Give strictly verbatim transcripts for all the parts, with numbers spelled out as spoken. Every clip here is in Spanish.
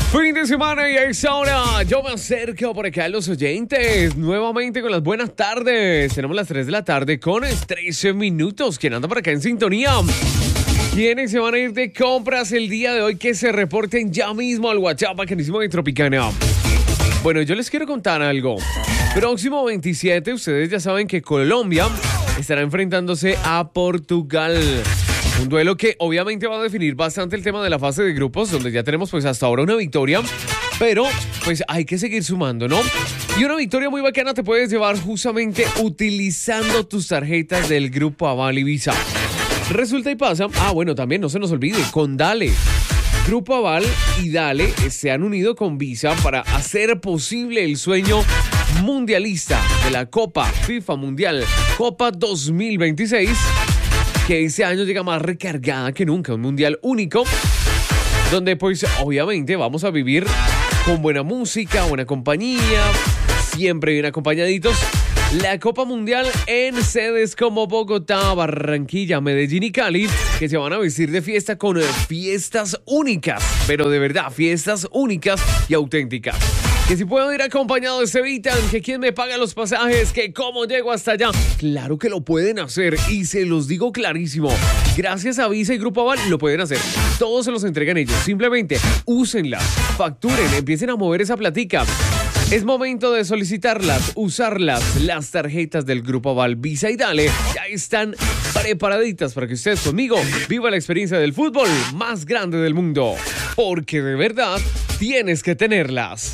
Fin de semana y a esa hora yo me acerco por acá a los oyentes nuevamente con las buenas tardes. Tenemos las tres de la tarde con trece minutos. ¿Quién anda por acá en sintonía? ¿Quiénes se van a ir de compras el día de hoy? Que se reporten ya mismo al WhatsApp bacanísimo de Tropicana. Bueno, yo les quiero contar algo. Próximo veintisiete, ustedes ya saben que Colombia estará enfrentándose a Portugal. Un duelo que obviamente va a definir bastante el tema de la fase de grupos, donde ya tenemos pues hasta ahora una victoria, pero pues hay que seguir sumando, ¿no? Y una victoria muy bacana te puedes llevar justamente utilizando tus tarjetas del Grupo Aval y Visa. Resulta y pasa, ah bueno, también no se nos olvide, con Dale. Grupo Aval y Dale se han unido con Visa para hacer posible el sueño mundialista de la Copa FIFA Mundial Copa dos mil veintiséis, que este año llega más recargada que nunca, un mundial único, donde pues obviamente vamos a vivir con buena música, buena compañía, siempre bien acompañaditos. La Copa Mundial en sedes como Bogotá, Barranquilla, Medellín y Cali, que se van a vestir de fiesta con fiestas únicas, pero de verdad, fiestas únicas y auténticas. Que si puedo ir acompañado, se evitan, que quién me paga los pasajes, que cómo llego hasta allá. Claro que lo pueden hacer y se los digo clarísimo. Gracias a Visa y Grupo Aval lo pueden hacer. Todos se los entregan ellos. Simplemente úsenlas, facturen, empiecen a mover esa platica. Es momento de solicitarlas, usarlas. Las tarjetas del Grupo Aval, Visa y Dale ya están preparaditas para que ustedes conmigo vivan la experiencia del fútbol más grande del mundo. Porque de verdad tienes que tenerlas.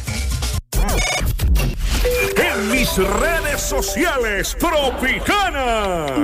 En mis redes sociales, Tropicana.